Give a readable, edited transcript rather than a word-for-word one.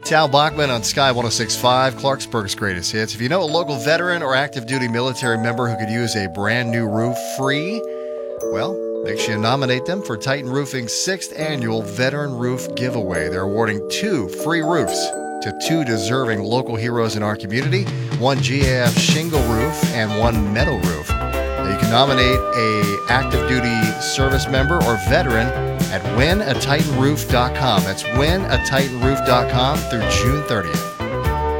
Tal Bachman on Sky 106.5, Clarksburg's greatest hits. If you know a local veteran or active duty military member who could use a brand new roof free, well, make sure you nominate them for Titan Roofing's 6th annual Veteran Roof Giveaway. They're awarding 2 free roofs to 2 deserving local heroes in our community, 1 GAF shingle roof and 1 metal roof. Now you can nominate a active duty service member or veteran at winatitanroof.com. That's winatitanroof.com through June 30th.